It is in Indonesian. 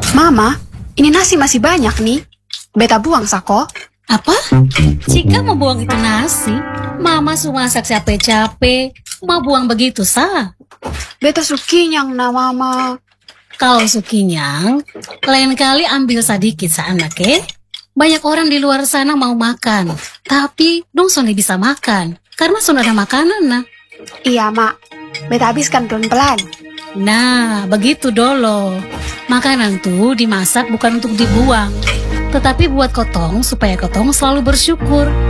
Mama, ini nasi masih banyak nih. Beta buang sako. Apa? Jika mau buang itu nasi, Mama sudah masak capek-capek, mau buang begitu sah. Beta sukinyang na mama. Kalau sukinyang, lain kali ambil sedikit sa anak, Banyak orang di luar sana mau makan, tapi dong sudah bisa makan, karena sudah ada makanan nah. Iya, Mak. Beta habiskan pelan-pelan. Nah, begitu dolo. Makanan tuh dimasak bukan untuk dibuang, tetapi buat kotong supaya kotong selalu bersyukur.